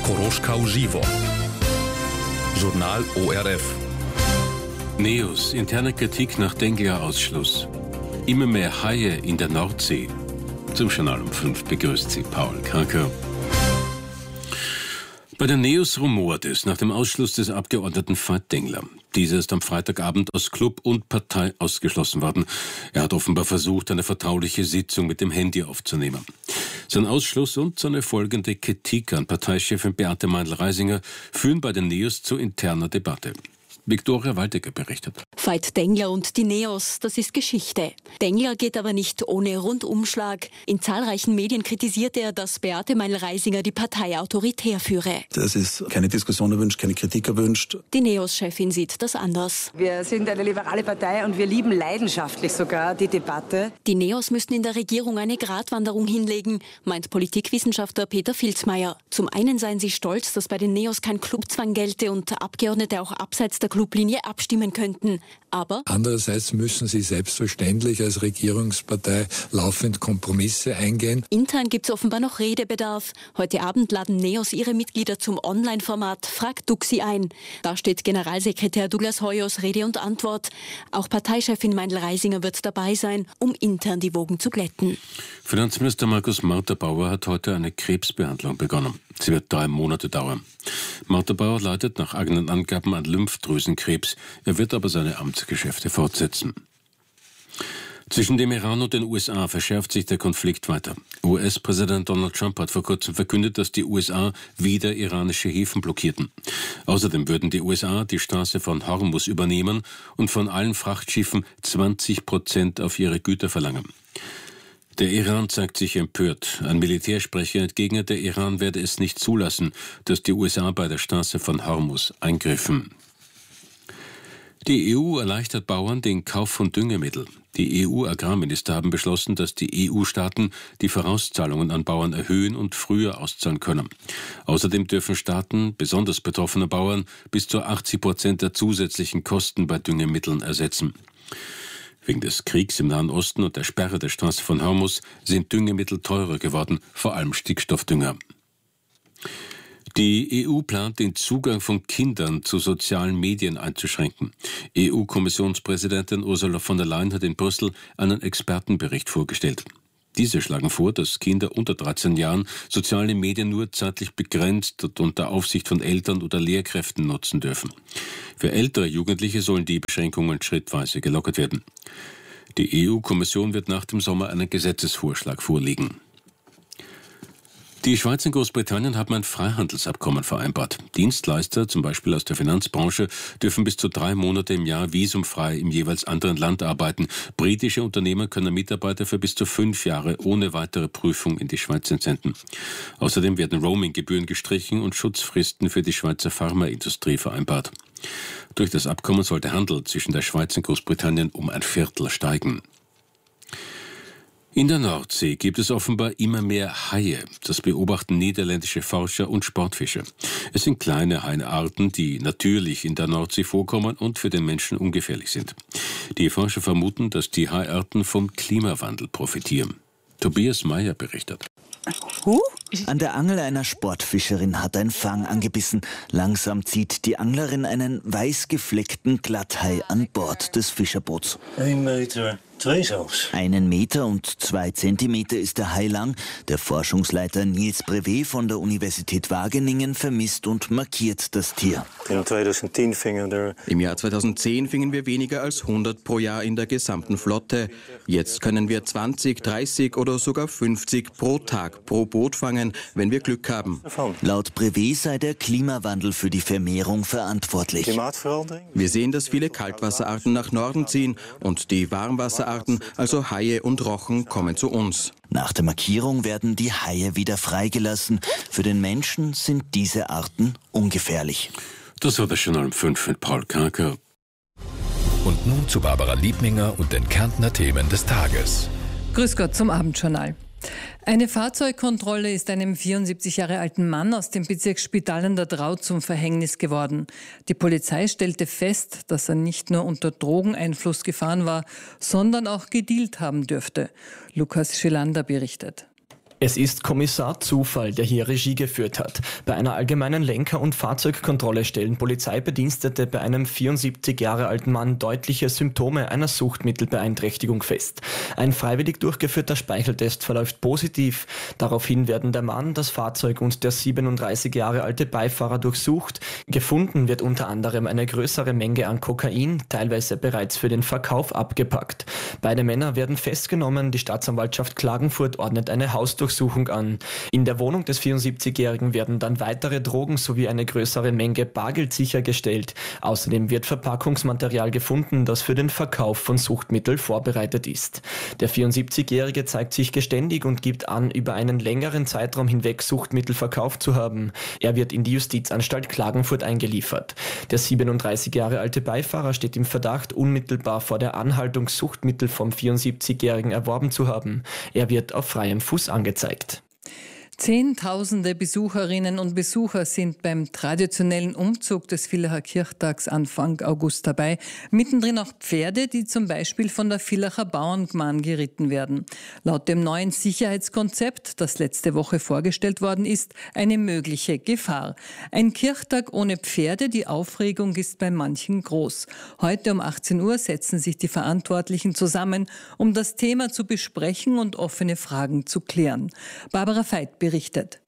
Koroschkau Živo. Journal ORF. NEOS, interne Kritik nach Dengler-Ausschluss. Immer mehr Haie in der Nordsee. Zum Journal um 5 begrüßt Sie Paul Karker. Bei der NEOS rumort es nach dem Ausschluss des Abgeordneten Veit Dengler. Dieser ist am Freitagabend aus Club und Partei ausgeschlossen worden. Er hat offenbar versucht, eine vertrauliche Sitzung mit dem Handy aufzunehmen. Sein Ausschluss und seine folgende Kritik an Parteichefin Beate Meindl-Reisinger führen bei den NEOS zu interner Debatte. Viktoria Waldecker berichtet. Veit Dengler und die NEOS, das ist Geschichte. Dengler geht aber nicht ohne Rundumschlag. In zahlreichen Medien kritisierte er, dass Beate Meindl-Reisinger die Partei autoritär führe. Das ist keine Diskussion erwünscht, keine Kritik erwünscht. Die NEOS-Chefin sieht das anders. Wir sind eine liberale Partei und wir lieben leidenschaftlich sogar die Debatte. Die NEOS müssten in der Regierung eine Gratwanderung hinlegen, meint Politikwissenschaftler Peter Filzmeier. Zum einen seien sie stolz, dass bei den NEOS kein Clubzwang gelte und Abgeordnete auch abseits der Clublinie abstimmen könnten. Aber andererseits müssen sie selbstverständlich als Regierungspartei laufend Kompromisse eingehen. Intern gibt es offenbar noch Redebedarf. Heute Abend laden NEOS ihre Mitglieder zum Online-Format Frag Duxi ein. Da steht Generalsekretär Douglas Hoyos Rede und Antwort. Auch Parteichefin Meindl-Reisinger wird dabei sein, um intern die Wogen zu glätten. Finanzminister Markus Marterbauer hat heute eine Krebsbehandlung begonnen. Sie wird 3 Monate dauern. Marterbauer leidet nach eigenen Angaben an Lymphdrüsenkrebs. Er wird aber seine Amtsgeschäfte fortsetzen. Zwischen dem Iran und den USA verschärft sich der Konflikt weiter. US-Präsident Donald Trump hat vor kurzem verkündet, dass die USA wieder iranische Häfen blockierten. Außerdem würden die USA die Straße von Hormuz übernehmen und von allen Frachtschiffen 20% auf ihre Güter verlangen. Der Iran zeigt sich empört. Ein Militärsprecher entgegnet, der Iran werde es nicht zulassen, dass die USA bei der Straße von Hormuz eingriffen. Die EU erleichtert Bauern den Kauf von Düngemittel. Die EU-Agrarminister haben beschlossen, dass die EU-Staaten die Vorauszahlungen an Bauern erhöhen und früher auszahlen können. Außerdem dürfen Staaten besonders betroffene Bauern bis zu 80% der zusätzlichen Kosten bei Düngemitteln ersetzen. Wegen des Kriegs im Nahen Osten und der Sperre der Straße von Hormuz sind Düngemittel teurer geworden, vor allem Stickstoffdünger. Die EU plant, den Zugang von Kindern zu sozialen Medien einzuschränken. EU-Kommissionspräsidentin Ursula von der Leyen hat in Brüssel einen Expertenbericht vorgestellt. Diese schlagen vor, dass Kinder unter 13 Jahren soziale Medien nur zeitlich begrenzt und unter Aufsicht von Eltern oder Lehrkräften nutzen dürfen. Für ältere Jugendliche sollen die Beschränkungen schrittweise gelockert werden. Die EU-Kommission wird nach dem Sommer einen Gesetzesvorschlag vorlegen. Die Schweiz und Großbritannien haben ein Freihandelsabkommen vereinbart. Dienstleister, zum Beispiel aus der Finanzbranche, dürfen bis zu 3 Monate im Jahr visumfrei im jeweils anderen Land arbeiten. Britische Unternehmen können Mitarbeiter für bis zu 5 Jahre ohne weitere Prüfung in die Schweiz entsenden. Außerdem werden Roaminggebühren gestrichen und Schutzfristen für die Schweizer Pharmaindustrie vereinbart. Durch das Abkommen soll der Handel zwischen der Schweiz und Großbritannien um 1/4 steigen. In der Nordsee gibt es offenbar immer mehr Haie. Das beobachten niederländische Forscher und Sportfischer. Es sind kleine Haiarten, die natürlich in der Nordsee vorkommen und für den Menschen ungefährlich sind. Die Forscher vermuten, dass die Haiarten vom Klimawandel profitieren. Tobias Meyer berichtet. An der Angel einer Sportfischerin hat ein Fang angebissen. Langsam zieht die Anglerin einen weiß gefleckten Glatthai an Bord des Fischerboots. 1,2 Meter zelfs. 1 Meter und 2 Zentimeter ist der Hai lang. Der Forschungsleiter Niels Brevet von der Universität Wageningen vermisst und markiert das Tier. Im Jahr 2010 fingen wir weniger als 100 pro Jahr in der gesamten Flotte. Jetzt können wir 20, 30 oder sogar 50 pro Tag pro Boot fangen, wenn wir Glück haben. Laut Brevet sei der Klimawandel für die Vermehrung verantwortlich. Wir sehen, dass viele Kaltwasserarten nach Norden ziehen und die Warmwasserarten, also Haie und Rochen, kommen zu uns. Nach der Markierung werden die Haie wieder freigelassen. Für den Menschen sind diese Arten ungefährlich. Das war das Journal um 5 mit Paul Karker. Und nun zu Barbara Liebninger und den Kärntner Themen des Tages. Grüß Gott zum Abendjournal. Eine Fahrzeugkontrolle ist einem 74 Jahre alten Mann aus dem Bezirk Spital an der Drau zum Verhängnis geworden. Die Polizei stellte fest, dass er nicht nur unter Drogeneinfluss gefahren war, sondern auch gedealt haben dürfte. Lukas Schilander berichtet. Es ist Kommissar Zufall, der hier Regie geführt hat. Bei einer allgemeinen Lenker- und Fahrzeugkontrolle stellen Polizeibedienstete bei einem 74 Jahre alten Mann deutliche Symptome einer Suchtmittelbeeinträchtigung fest. Ein freiwillig durchgeführter Speicheltest verläuft positiv. Daraufhin werden der Mann, das Fahrzeug und der 37 Jahre alte Beifahrer durchsucht. Gefunden wird unter anderem eine größere Menge an Kokain, teilweise bereits für den Verkauf abgepackt. Beide Männer werden festgenommen. Die Staatsanwaltschaft Klagenfurt ordnet eine Hausdurchsuchung an. In der Wohnung des 74-Jährigen werden dann weitere Drogen sowie eine größere Menge Bargeld sichergestellt. Außerdem wird Verpackungsmaterial gefunden, das für den Verkauf von Suchtmitteln vorbereitet ist. Der 74-Jährige zeigt sich geständig und gibt an, über einen längeren Zeitraum hinweg Suchtmittel verkauft zu haben. Er wird in die Justizanstalt Klagenfurt eingeliefert. Der 37 Jahre alte Beifahrer steht im Verdacht, unmittelbar vor der Anhaltung Suchtmittel vom 74-Jährigen erworben zu haben. Er wird auf freiem Fuß angezeigt. Zehntausende Besucherinnen und Besucher sind beim traditionellen Umzug des Villacher Kirchtags Anfang August dabei. Mittendrin auch Pferde, die zum Beispiel von der Villacher Bauerngman geritten werden. Laut dem neuen Sicherheitskonzept, das letzte Woche vorgestellt worden ist, eine mögliche Gefahr. Ein Kirchtag ohne Pferde, die Aufregung ist bei manchen groß. Heute um 18 Uhr setzen sich die Verantwortlichen zusammen, um das Thema zu besprechen und offene Fragen zu klären. Barbara Veit berichtet.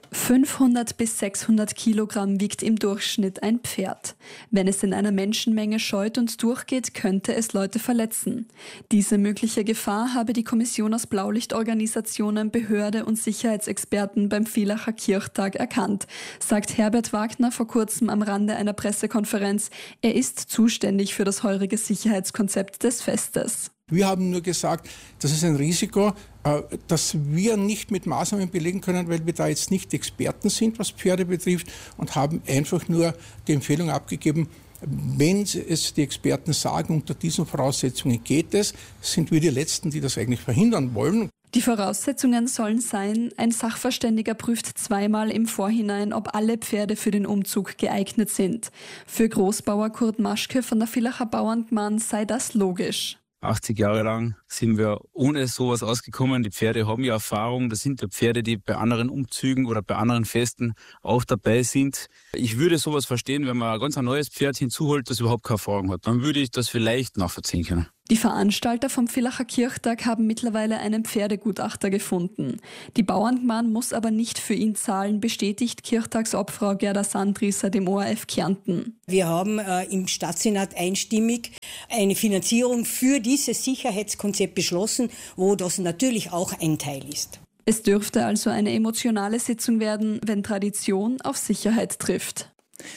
500 bis 600 Kilogramm wiegt im Durchschnitt ein Pferd. Wenn es in einer Menschenmenge scheut und durchgeht, könnte es Leute verletzen. Diese mögliche Gefahr habe die Kommission aus Blaulichtorganisationen, Behörde und Sicherheitsexperten beim Villacher Kirchtag erkannt, sagt Herbert Wagner vor kurzem am Rande einer Pressekonferenz. Er ist zuständig für das heurige Sicherheitskonzept des Festes. Wir haben nur gesagt, das ist ein Risiko, das wir nicht mit Maßnahmen belegen können, weil wir da jetzt nicht Experten sind, was Pferde betrifft, und haben einfach nur die Empfehlung abgegeben, wenn es die Experten sagen, unter diesen Voraussetzungen geht es, sind wir die Letzten, die das eigentlich verhindern wollen. Die Voraussetzungen sollen sein, ein Sachverständiger prüft zweimal im Vorhinein, ob alle Pferde für den Umzug geeignet sind. Für Großbauer Kurt Maschke von der Villacher Bauerngman sei das logisch. 80 Jahre lang sind wir ohne sowas ausgekommen. Die Pferde haben ja Erfahrung. Das sind ja Pferde, die bei anderen Umzügen oder bei anderen Festen auch dabei sind. Ich würde sowas verstehen, wenn man ein ganz neues Pferd hinzuholt, das überhaupt keine Erfahrung hat. Dann würde ich das vielleicht nachvollziehen können. Die Veranstalter vom Villacher Kirchtag haben mittlerweile einen Pferdegutachter gefunden. Die Bauerngman muss aber nicht für ihn zahlen, bestätigt Kirchtagsobfrau Gerda Sandrieser dem ORF Kärnten. Wir haben im Stadtsenat einstimmig eine Finanzierung für dieses Sicherheitskonzept beschlossen, wo das natürlich auch ein Teil ist. Es dürfte also eine emotionale Sitzung werden, wenn Tradition auf Sicherheit trifft.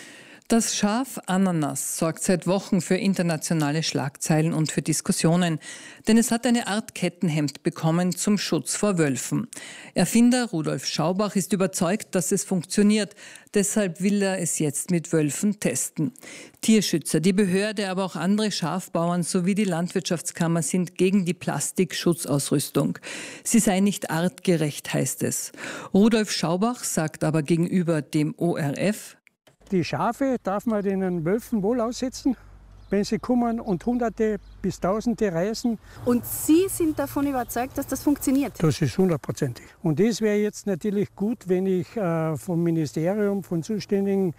Das Schaf Ananas sorgt seit Wochen für internationale Schlagzeilen und für Diskussionen, denn es hat eine Art Kettenhemd bekommen zum Schutz vor Wölfen. Erfinder Rudolf Schaubach ist überzeugt, dass es funktioniert. Deshalb will er es jetzt mit Wölfen testen. Tierschützer, die Behörde, aber auch andere Schafbauern sowie die Landwirtschaftskammer sind gegen die Plastikschutzausrüstung. Sie sei nicht artgerecht, heißt es. Rudolf Schaubach sagt aber gegenüber dem ORF: Die Schafe darf man den Wölfen wohl aussetzen, wenn sie kommen und Hunderte bis Tausende reißen. Und Sie sind davon überzeugt, dass das funktioniert? Das ist 100%. Und das wäre jetzt natürlich gut, wenn ich vom Ministerium, von Zuständigen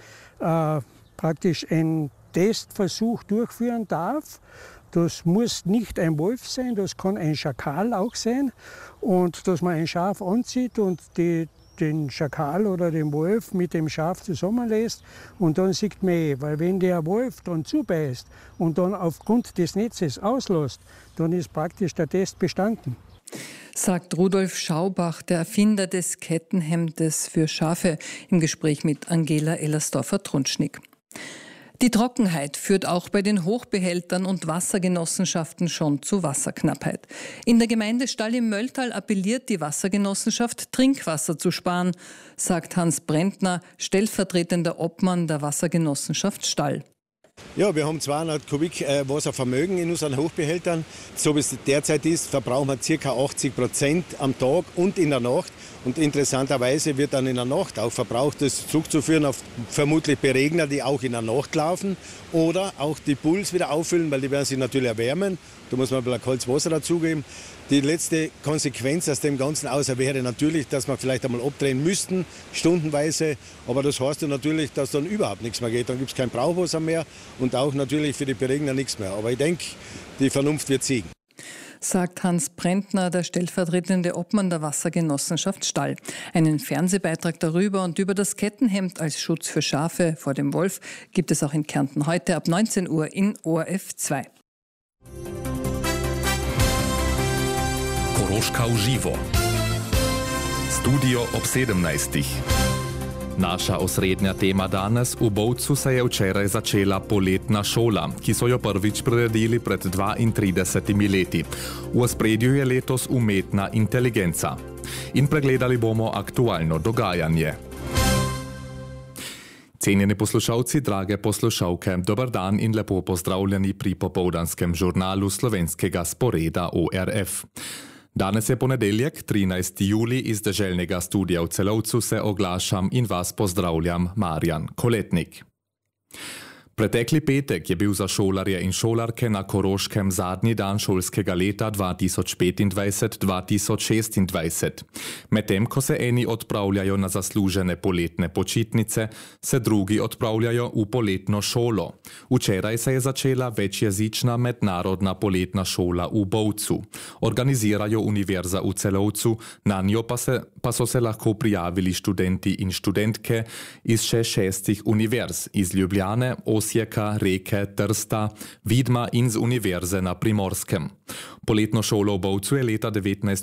praktisch einen Testversuch durchführen darf. Das muss nicht ein Wolf sein, das kann ein Schakal auch sein. Und dass man ein Schaf anzieht und den Schakal oder den Wolf mit dem Schaf zusammenlässt und dann sieht man, weil wenn der Wolf dann zubeißt und dann aufgrund des Netzes auslässt, dann ist praktisch der Test bestanden. Sagt Rudolf Schaubach, der Erfinder des Kettenhemdes für Schafe, im Gespräch mit Angela Ellersdorfer-Trunschnick. Die Trockenheit führt auch bei den Hochbehältern und Wassergenossenschaften schon zu Wasserknappheit. In der Gemeinde Stall im Mölltal appelliert die Wassergenossenschaft, Trinkwasser zu sparen, sagt Hans Brentner, stellvertretender Obmann der Wassergenossenschaft Stall. Ja, wir haben 200 Kubik Wasservermögen in unseren Hochbehältern. So wie es derzeit ist, verbrauchen wir ca. 80% am Tag und in der Nacht. Und interessanterweise wird dann in der Nacht auch verbraucht. Das ist zurückzuführen auf vermutlich Beregner, die auch in der Nacht laufen. Oder auch die Pools wieder auffüllen, weil die werden sich natürlich erwärmen. Da muss man ein bisschen kaltes Wasser dazugeben. Die letzte Konsequenz aus dem Ganzen außer wäre natürlich, dass wir vielleicht einmal abdrehen müssten, stundenweise. Aber das heißt ja natürlich, dass dann überhaupt nichts mehr geht. Dann gibt es kein Brauchwasser mehr und auch natürlich für die Beregner nichts mehr. Aber ich denke, die Vernunft wird siegen. Sagt Hans Brentner, der stellvertretende Obmann der Wassergenossenschaft Stall. Einen Fernsehbeitrag darüber und über das Kettenhemd als Schutz für Schafe vor dem Wolf gibt es auch in Kärnten heute ab 19 Uhr in ORF 2. Koroška uživo. Studio ob 17. Naša osrednja tema danes, v Bovcu se je včeraj začela poletna šola, ki so jo prvič priredili pred 32 leti. V ospredju je letos umetna inteligenca. In pregledali bomo aktualno dogajanje. Cenjeni poslušalci, drage poslušalke, dober dan in lepo pozdravljeni pri popoldanskem žurnalu slovenskega sporeda ORF. Danes je ponedeljek, 13. julij, iz deželnega studia v Celovcu se oglašam in vas pozdravljam, Marjan Koletnik. Pretekli petek je bil za šolarje in šolarke na Koroškem zadnji dan šolskega leta 2025-2026. Medtem, ko se eni odpravljajo na zaslužene poletne počitnice, se drugi odpravljajo v poletno šolo. Včeraj se je začela večjezična mednarodna poletna šola v Bovcu. Organizirajo Univerza v Celovcu, na njo pa so se lahko prijavili študenti in študentke iz še 6 univerz, iz Ljubljane, Osijeka, Reke, Trsta, Vidma in z Univerze na Primorskem. Poletno šolo v Bovcu je leta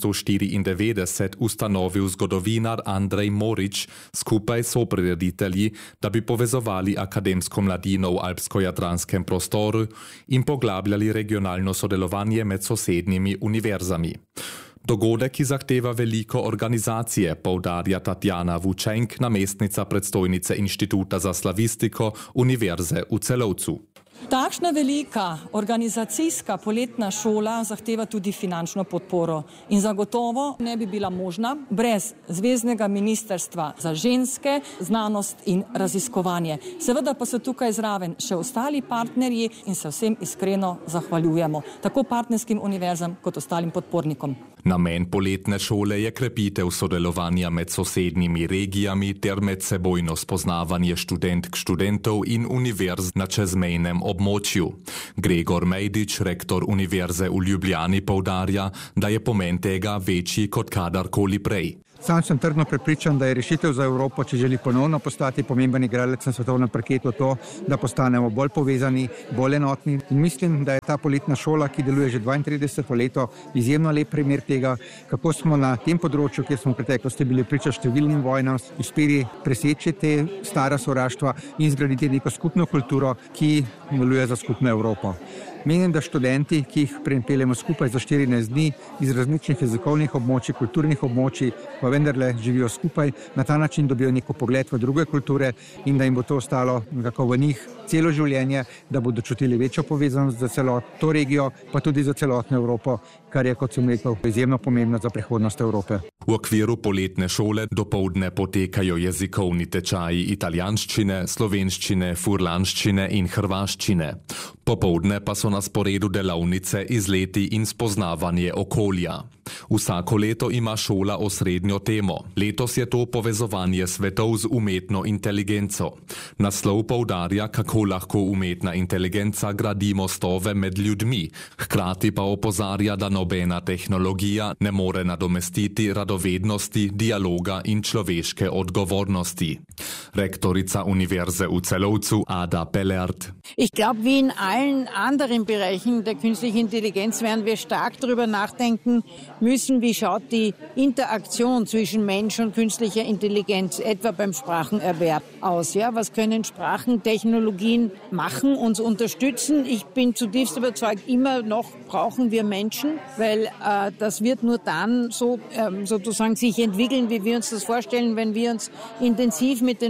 1994 ustanovil zgodovinar Andrej Morič skupaj s soprireditelji, da bi povezovali akademsko mladino v alpsko-jadranskem prostoru in poglabljali regionalno sodelovanje med sosednjimi univerzami. Dogodek, ki zahteva veliko organizacije, poudarja Tatjana Vučenk, namestnica predstojnice Inštituta za slavistiko Univerze v Celovcu. Takšna velika organizacijska poletna šola zahteva tudi finančno podporo in zagotovo ne bi bila možna brez Zveznega ministrstva za ženske, znanost in raziskovanje. Seveda pa so tukaj zraven še ostali partnerji in se vsem iskreno zahvaljujemo, tako partnerskim univerzam kot ostalim podpornikom. Namen poletne šole je krepitev sodelovanja med sosednjimi regijami ter medsebojno spoznavanje študentov in univerz na čezmejnem območju. Gregor Mejdič, rektor Univerze v Ljubljani, poudarja, da je pomen tega večji kot kadarkoli prej. Sam sem trdno prepričan, da je rešitev za Evropo, če želi ponovno postati pomemben igralec na svetovnem parketu, to, da postanemo bolj povezani, bolj enotni. In mislim, da je ta poletna šola, ki deluje že 32 leto, izjemno lep primer tega, kako smo na tem področju, kjer smo v preteklosti bili priča številnim vojnam, uspeli preseči te stara sovraštva in zgraditi neko skupno kulturo, ki deluje za skupno Evropo. Menim, da študenti, ki jih pripeljemo skupaj za 14 dni iz različnih jezikovnih območij, kulturnih območij, pa vendarle živijo skupaj, na ta način dobijo neko pogled v druge kulture in da jim bo to ostalo nekako v njih celo življenje, da bodo čutili večjo povezanost za celotno regijo, pa tudi za celotno Evropo, kar je, kot sem rekel, izjemno pomembno za prihodnost Evrope. V okviru poletne šole dopoldne potekajo jezikovni tečaji italijanščine, slovenščine, furlanščine in hrvaščine. Popoldne pa so na sporedu delavnice izleti in spoznavanje okolja. Vsako leto ima šola osrednjo temo. Letos je to povezovanje svetov z umetno inteligenco. Naslov poudarja, kako lahko umetna inteligenca gradi mostove med ljudmi, hkrati pa opozarja, da nobena tehnologija ne more nadomestiti radovednosti, dialoga in človeške odgovornosti. Rektorica Univerze v Celovcu Ada Pellert. Ich glaube, wie in allen anderen Bereichen der künstlichen Intelligenz werden wir stark darüber nachdenken müssen, wie schaut die Interaktion zwischen Mensch und künstlicher Intelligenz, etwa beim Sprachenerwerb aus. Ja? Was können Sprachentechnologien machen, uns unterstützen? Ich bin zutiefst überzeugt, immer noch brauchen wir Menschen, weil das wird nur dann so sozusagen sich entwickeln, wie wir uns das vorstellen, wenn wir uns intensiv mit den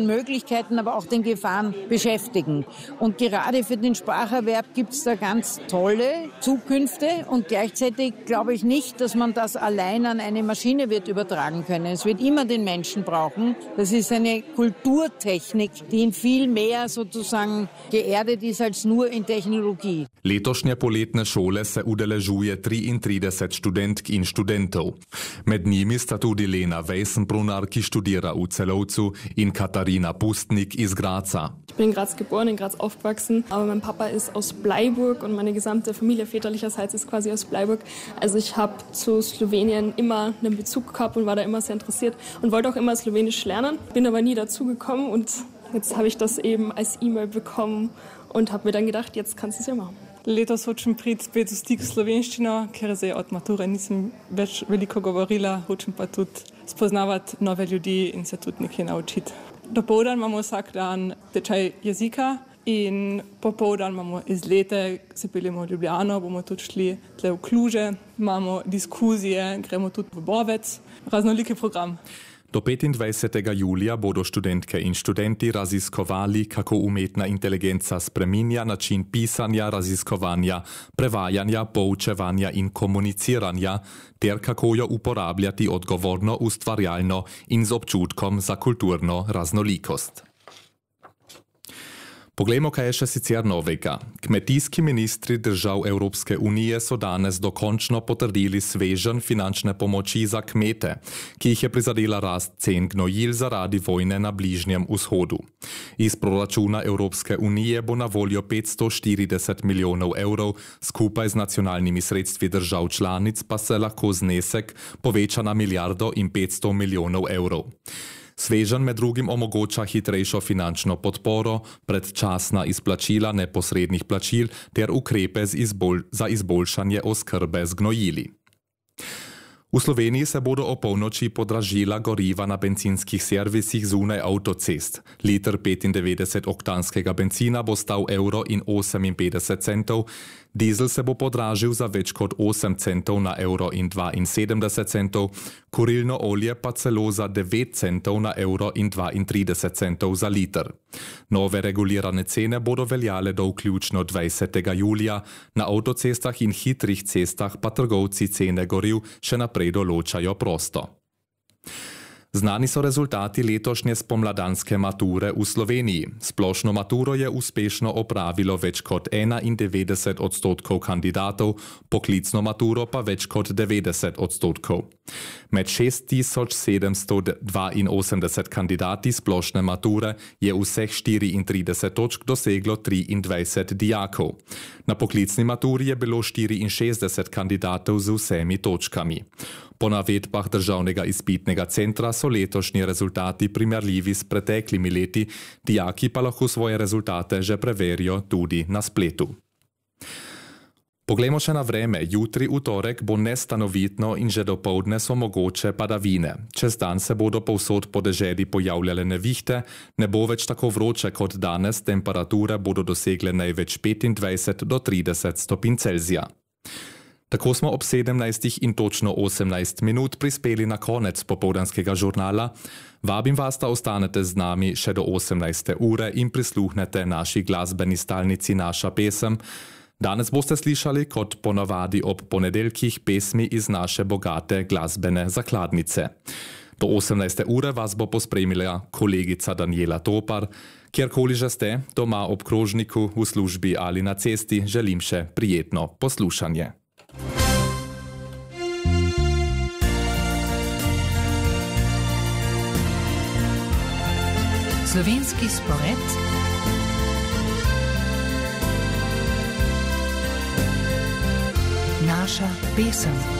Möglichkeiten, aber auch den Gefahren beschäftigen. Und gerade für den Spracherwerb gibt es da ganz tolle Zukünfte und gleichzeitig glaube ich nicht, dass man das allein an eine Maschine wird übertragen können. Es wird immer den Menschen brauchen. Das ist eine Kulturtechnik, die in viel mehr sozusagen geerdet ist als nur in Tehnologiji. Letošnje poletne šole se udeležuje 33 študentk in študentov. Med njimi sta tudi Lena Weisenbrunner, ki študira v Celovcu, in Katharina Pustnik iz Graza. Ich bin in Graz geboren, in Graz aufgewachsen, aber mein Papa ist aus Bleiburg und meine gesamte Familie väterlicherseits ist quasi aus Bleiburg. Also ich habe zu Slowenien immer einen Bezug gehabt und war da immer sehr interessiert und wollte auch immer Slowenisch lernen, bin aber nie dazu gekommen und jetzt habe ich das eben als E-Mail bekommen und habe mir dann gedacht, jetzt kannst du es ja machen. Letos hočem priti spet v stik s slovenščino, ker zdaj od mature nisem več veliko govorila, hočem pa tudi spoznavati nove ljudi in se tudi nekaj naučiti. Dopoldan imamo vsak dan tečaj jezika in popoldan imamo izlete, se peljemo v Ljubljano, bomo tudi šli tle v Kluže, imamo diskuzije, gremo tudi v Bovec, raznoliki program. Do 25. julija bodo študentke in študenti raziskovali, kako umetna inteligenca spreminja način pisanja, raziskovanja, prevajanja, poučevanja in komuniciranja, ter kako jo uporabljati odgovorno, ustvarjalno in z občutkom za kulturno raznolikost. Poglejmo, kaj je še sicer novega. Kmetijski ministri držav Evropske unije so danes dokončno potrdili sveženj finančne pomoči za kmete, ki jih je prizadela rast cen gnojil zaradi vojne na Bližnjem vzhodu. Iz proračuna Evropske unije bo na voljo 540 milijonov evrov, skupaj z nacionalnimi sredstvi držav članic pa se lahko znesek poveča na 1,5 milijarde evrov. Sveženj med drugim omogoča hitrejšo finančno podporo, predčasna izplačila neposrednih plačil ter ukrepe za izboljšanje oskrbe z gnojili. V Sloveniji se bodo opolnoči podražila goriva na bencinskih servisih zunaj avtocest. Liter 95-oktanskega bencina bo stal €1,58, dizel se bo podražil za več kot 8 centov na €1,72, kurilno olje pa celo za 9 centov na €1,32 za liter. Nove regulirane cene bodo veljale do vključno 20. julija, na avtocestah in hitrih cestah pa trgovci cene goriv še naprej določajo prosto. Znani so rezultati letošnje spomladanske mature v Sloveniji. Splošno maturo je uspešno opravilo več kot 91% kandidatov, poklicno maturo pa več kot 90%. Med 6782 kandidati splošne mature je vseh 34 točk doseglo 23 dijakov. Na poklicni maturi je bilo 64 kandidatov z vsemi točkami. Po navedbah Državnega izpitnega centra so letošnji rezultati primerljivi s preteklimi leti, dijaki pa lahko svoje rezultate že preverijo tudi na spletu. Poglejmo še na vreme. Jutri v torek bo nestanovitno in že dopoldne so mogoče padavine. Čez dan se bodo povsod po deželi pojavljale nevihte, ne bo več tako vroče kot danes, temperature bodo dosegle največ 25 do 30 stopinj Celzija. Tako smo ob 17 in točno 18 minut prispeli na konec popoldanskega žurnala. Vabim vas, da ostanete z nami še do 18. ure in prisluhnete naši glasbeni stalnici Naša pesem. Danes boste slišali kot ponavadi ob ponedeljkih pesmi iz naše bogate glasbene zakladnice. Do 18. ure vas bo pospremila kolegica Daniela Topar. Kjerkoli že ste, doma ob krožniku, v službi ali na cesti, želim še prijetno poslušanje. Slovenski spored. Naša pesem.